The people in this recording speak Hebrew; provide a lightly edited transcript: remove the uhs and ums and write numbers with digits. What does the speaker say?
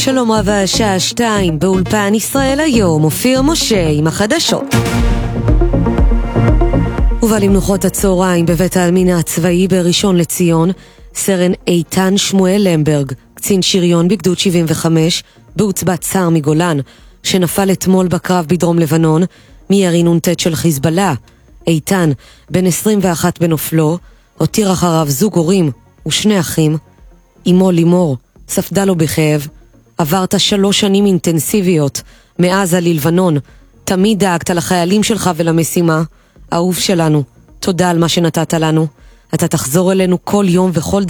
שלום רבה, שעה 2 באולפן ישראל היום, אופיר משה עם החדשות. הובא למנוחות הצהריים בבית העלמין הצבאי בראשון לציון, סרן איתן שמואל למברג, קצין שריון בגדוד 75, בעוצבת צער מגולן, שנפל אתמול בקרב בדרום לבנון, מירי נ"ט של חיזבאללה. איתן, בן 21 בנופלו, הותיר אחריו זוג הורים ושני אחים. אמו לימור ספדה לו בכאב. עברת 3 שנים אינטנסיביות מעזה ללבנון, תמיד דאגת לחיילים שלך ולמשימה. אהוב שלנו, תודה על מה שנתת לנו. אתה תחזור אלינו כל יום וכל